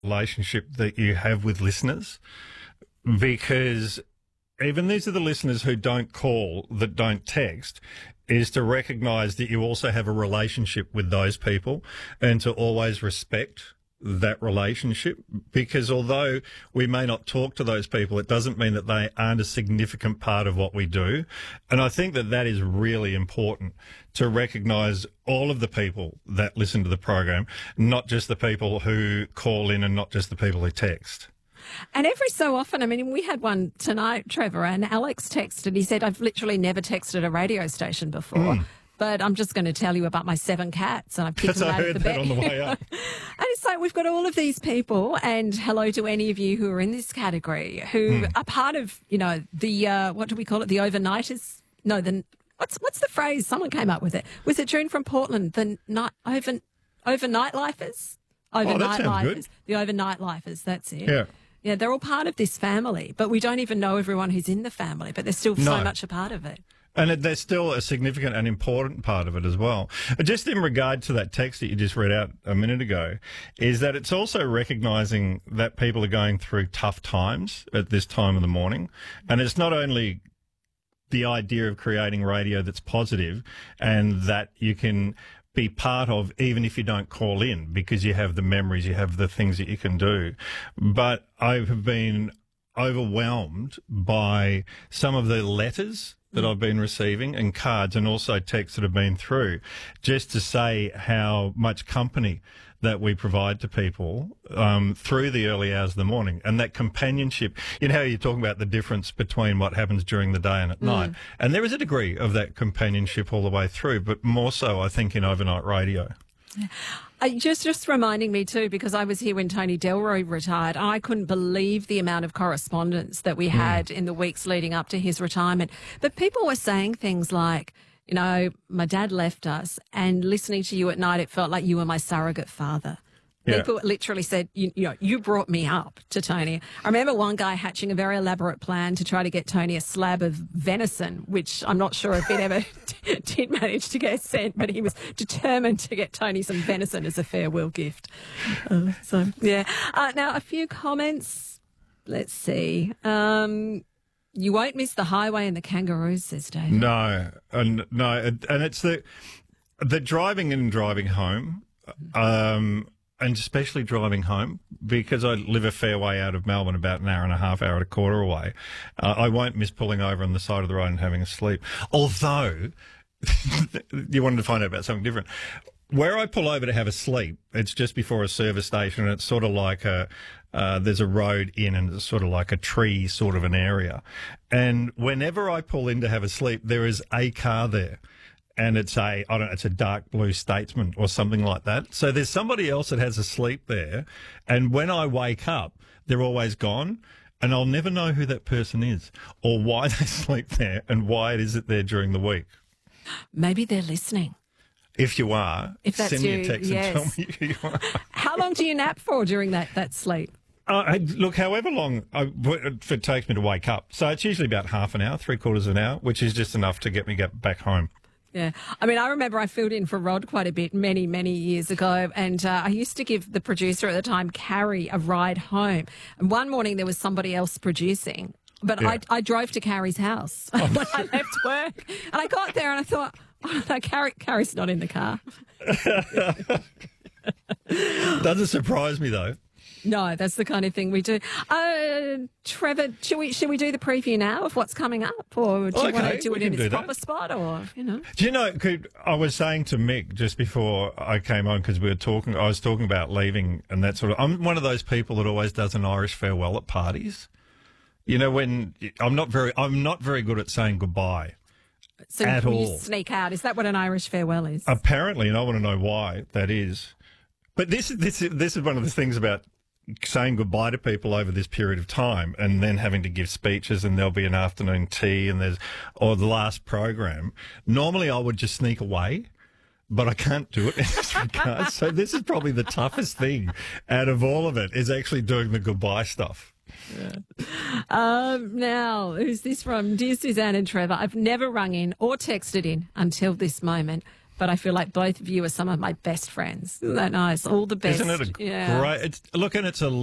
relationship that you have with listeners, because even these are the listeners who don't call, that don't text, is to recognise that you also have a relationship with those people and to always respect that relationship, because although we may not talk to those people, it doesn't mean that they aren't a significant part of what we do. And I think that that is really important, to recognise all of the people that listen to the program, not just the people who call in and not just the people who text. And every so often, I mean, we had one tonight, Trevor, and Alex texted. He said, I've literally never texted a radio station before. But I'm just going to tell you about my 7 cats, and I've kicked them out of the bed. on the way up. And it's like we've got all of these people, and hello to any of you who are in this category, who are part of, you know, the, what do we call it, the overnighters? No, what's the phrase? Someone came up with it. Was it June from Portland? The overnight lifers? That sounds good. The overnight lifers, that's it. Yeah. Yeah, they're all part of this family, but we don't even know everyone who's in the family, but they're still so much a part of it. And they're still a significant and important part of it as well. Just in regard to that text that you just read out a minute ago, is that it's also recognising that people are going through tough times at this time of the morning. And it's not only the idea of creating radio that's positive and that you can be part of, even if you don't call in, because you have the memories, you have the things that you can do. But I have been overwhelmed by some of the letters that I've been receiving and cards, and also texts that have been through, just to say how much company that we provide to people through the early hours of the morning, and that companionship. You know how you're talking about the difference between what happens during the day and at night, and there is a degree of that companionship all the way through, but more so, I think, in overnight radio. Just reminding me too, because I was here when Tony Delroy retired, and I couldn't believe the amount of correspondence that we had in the weeks leading up to his retirement. But people were saying things like, you know, my dad left us, and listening to you at night, it felt like you were my surrogate father. Yeah. People literally said, you know, you brought me up to Tony. I remember one guy hatching a very elaborate plan to try to get Tony a slab of venison, which I'm not sure if it ever did manage to get sent, but he was determined to get Tony some venison as a farewell gift. Now, a few comments. Let's see. You won't miss the highway and the kangaroos, says David. No, and it's the driving in and driving home. And especially driving home, because I live a fair way out of Melbourne, about an hour and a half, hour and a quarter away. I won't miss pulling over on the side of the road and having a sleep. Although, you wanted to find out about something different. Where I pull over to have a sleep, it's just before a service station, and it's sort of like there's a road in, and it's sort of like a tree sort of an area. And whenever I pull in to have a sleep, there is a car there. And it's it's a dark blue Statesman or something like that. So there's somebody else that has a sleep there. And when I wake up, they're always gone. And I'll never know who that person is or why they sleep there and why it is that they're during the week. Maybe they're listening. If you are, send me a text and tell me who you are. How long do you nap for during that sleep? Look, however long it takes me to wake up. So it's usually about half an hour, 3/4 of an hour, which is just enough to get me back home. Yeah. I mean, I remember I filled in for Rod quite a bit many, many years ago, and I used to give the producer at the time, Carrie, a ride home. And one morning there was somebody else producing, but I drove to Carrie's house when I left work. And I got there and I thought, oh, no, Carrie's not in the car. Doesn't surprise me, though. No, that's the kind of thing we do. Trevor, should we do the preview now of what's coming up, or do you want to do it in its proper spot, or you know? Do you know? I was saying to Mick just before I came on, because I was talking about leaving and that sort of. I'm one of those people that always does an Irish farewell at parties. You know, when I'm not very good at saying goodbye. So at all. You sneak out. Is that what an Irish farewell is? Apparently, and I want to know why that is. But this is one of the things about saying goodbye to people over this period of time, and then having to give speeches, and there'll be an afternoon tea, and or the last program. Normally I would just sneak away, but I can't do it in this regard. So this is probably the toughest thing out of all of it, is actually doing the goodbye stuff. Yeah. Now, who's this from? Dear Suzanne and Trevor, I've never rung in or texted in until this moment, but I feel like both of you are some of my best friends. Isn't that nice? All the best. Isn't it a great? Look, and it's a